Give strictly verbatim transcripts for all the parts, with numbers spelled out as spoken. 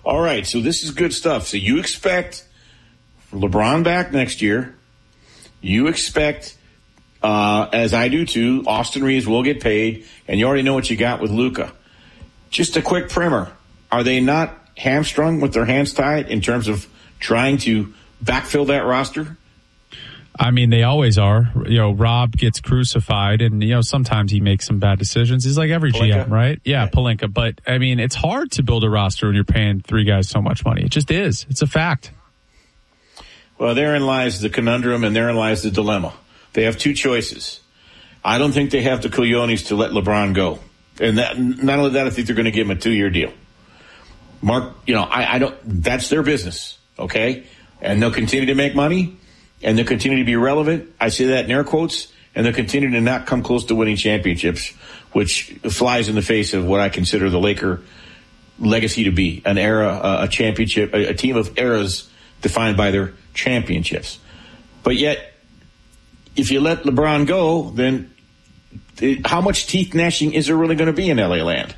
All right, so this is good stuff. So you expect LeBron back next year. You expect, uh, as I do too, Austin Reeves will get paid, and you already know what you got with Luka. Just a quick primer. Are they not hamstrung with their hands tied in terms of trying to backfill that roster? I mean, they always are. You know, Rob gets crucified, and, you know, sometimes he makes some bad decisions. He's like every Pelinka. G M, right? Yeah, yeah, Pelinka. But, I mean, it's hard to build a roster when you're paying three guys so much money. It just is. It's a fact. Well, therein lies the conundrum, and therein lies the dilemma. They have two choices. I don't think they have the cojones to let LeBron go. And that, not only that, I think they're going to give him a two-year deal. Mark, you know, I, I don't, that's their business, okay? And they'll continue to make money, and they'll continue to be relevant. I say that in air quotes, and they'll continue to not come close to winning championships, which flies in the face of what I consider the Laker legacy to be, an era, a championship, a, a team of eras defined by their championships. But yet, if you let LeBron go, then it, how much teeth gnashing is there really going to be in L A land?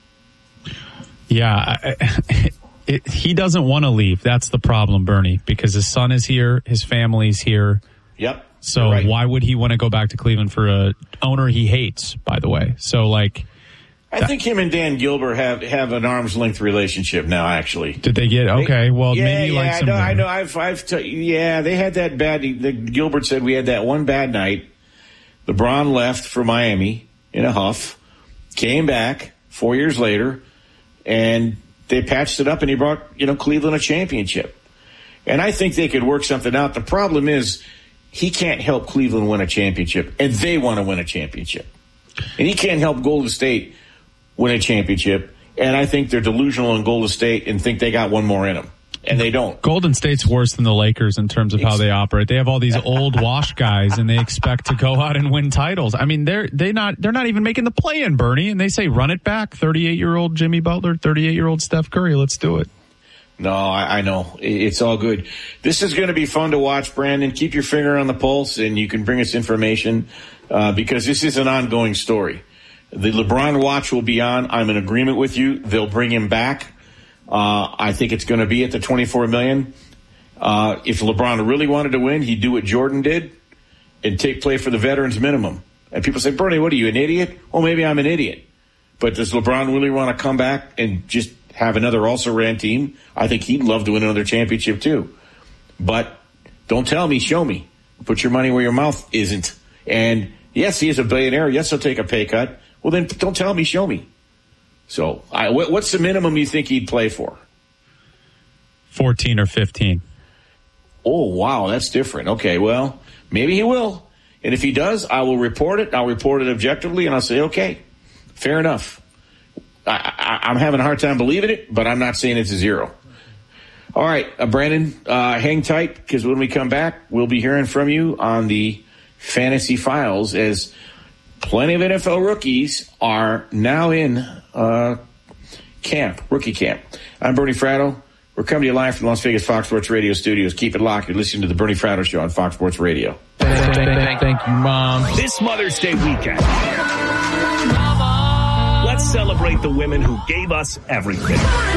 Yeah, I, it, he doesn't want to leave. That's the problem, Bernie, because his son is here, his family's here. Yep. So right. Why would he want to go back to Cleveland for a owner he hates, by the way? So, like, I think him and Dan Gilbert have, have an arm's length relationship now, actually. Did they get, okay, well, yeah, maybe yeah, like I some. know, I know, I've, I've, t- yeah, they had that bad, the, Gilbert said we had that one bad night. LeBron left for Miami in a huff, came back four years later, and they patched it up, and he brought, you know, Cleveland a championship. And I think they could work something out. The problem is he can't help Cleveland win a championship, and they want to win a championship. And he can't help Golden State win a championship, and I think they're delusional in Golden State and think they got one more in them, and they don't. Golden State's worse than the Lakers in terms of how they operate. They have all these old wash guys, and they expect to go out and win titles. I mean, they're they not they're not even making the play-in, Bernie, and they say run it back. thirty-eight-year-old Jimmy Butler, thirty-eight-year-old Steph Curry. Let's do it. No, I, I know. It's all good. This is going to be fun to watch, Brandon. Keep your finger on the pulse, and you can bring us information uh, because this is an ongoing story. The LeBron watch will be on. I'm in agreement with you. They'll bring him back. Uh, I think it's going to be at the twenty-four million dollars. Uh, if LeBron really wanted to win, he'd do what Jordan did and take play for the veterans minimum. And people say, Bernie, what are you, an idiot? Well, maybe I'm an idiot. But does LeBron really want to come back and just have another also-ran team? I think he'd love to win another championship too. But don't tell me, show me. Put your money where your mouth isn't. And yes, he is a billionaire. Yes, he'll take a pay cut. Well, then don't tell me, show me. So I, what, what's the minimum you think he'd play for? fourteen or fifteen. Oh, wow, that's different. Okay, well, maybe he will. And if he does, I will report it. I'll report it objectively, and I'll say, okay, fair enough. I, I, I'm having a hard time believing it, but I'm not saying it's a zero. All right, uh, Brandon, uh, hang tight, because when we come back, we'll be hearing from you on the Fantasy Files as plenty of N F L rookies are now in uh, camp, rookie camp. I'm Bernie Fratto. We're coming to you live from the Las Vegas Fox Sports Radio studios. Keep it locked. You're listening to the Bernie Fratto Show on Fox Sports Radio. Thank, thank, thank, thank you, Mom. This Mother's Day weekend, let's celebrate the women who gave us everything.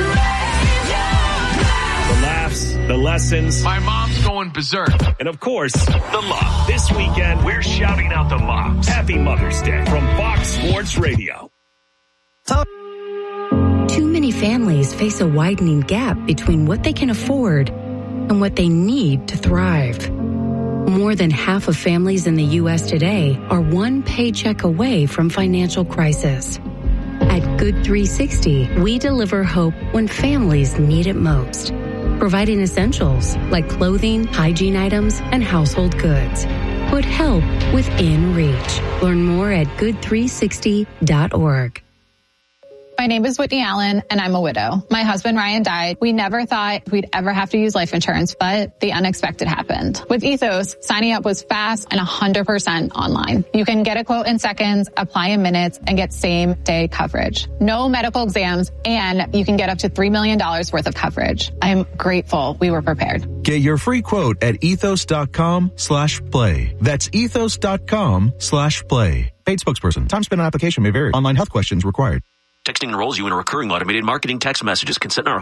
The laughs, the lessons. My mom's going berserk. And of course, the love. This weekend, we're shouting out the moms. Happy Mother's Day from Fox Sports Radio. Too many families face a widening gap between what they can afford and what they need to thrive. More than half of families in the U S today are one paycheck away from financial crisis. At Good three sixty, we deliver hope when families need it most, providing essentials like clothing, hygiene items, and household goods. Put help within reach. Learn more at good three sixty dot org. My name is Whitney Allen, and I'm a widow. My husband, Ryan, died. We never thought we'd ever have to use life insurance, but the unexpected happened. With Ethos, signing up was fast and one hundred percent online. You can get a quote in seconds, apply in minutes, and get same-day coverage. No medical exams, and you can get up to three million dollars worth of coverage. I'm grateful we were prepared. Get your free quote at ethos.com slash play. That's ethos.com slash play. Paid spokesperson. Time spent on application may vary. Online health questions required. Texting enrolls you in a recurring automated marketing text messages. Consent and